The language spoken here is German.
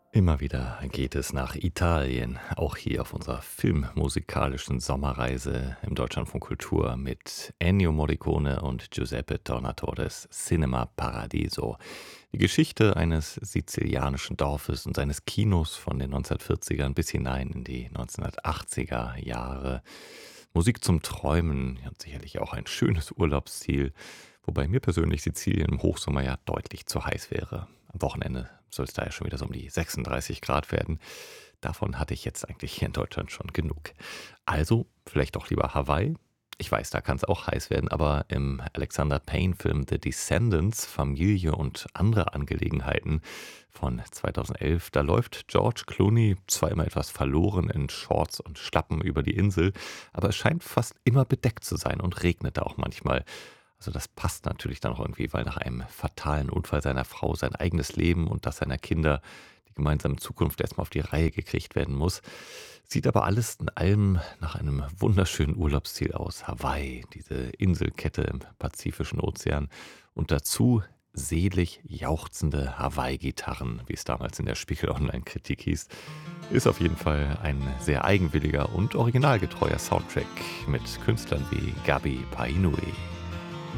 Immer wieder geht es nach Italien, auch hier auf unserer filmmusikalischen Sommerreise im Deutschlandfunk Kultur mit Ennio Morricone und Giuseppe Tornatores Cinema Paradiso. Die Geschichte eines sizilianischen Dorfes und seines Kinos von den 1940ern bis hinein in die 1980er Jahre. Musik zum Träumen und sicherlich auch ein schönes Urlaubsziel, wobei mir persönlich Sizilien im Hochsommer ja deutlich zu heiß wäre. Am Wochenende soll es da ja schon wieder so um die 36 Grad werden. Davon hatte ich jetzt eigentlich hier in Deutschland schon genug. Also vielleicht doch lieber Hawaii. Ich weiß, da kann es auch heiß werden, aber im Alexander Payne-Film The Descendants, Familie und andere Angelegenheiten von 2011, da läuft George Clooney zwar immer etwas verloren in Shorts und Schlappen über die Insel, aber es scheint fast immer bedeckt zu sein und regnet da auch manchmal. Also das passt natürlich dann auch irgendwie, weil nach einem fatalen Unfall seiner Frau sein eigenes Leben und das seiner Kinder, die gemeinsame Zukunft erstmal auf die Reihe gekriegt werden muss. Sieht aber alles in allem nach einem wunderschönen Urlaubsziel aus. Hawaii, diese Inselkette im Pazifischen Ozean und dazu selig jauchzende Hawaii-Gitarren, wie es damals in der Spiegel Online-Kritik hieß, ist auf jeden Fall ein sehr eigenwilliger und originalgetreuer Soundtrack mit Künstlern wie Gabi Painui.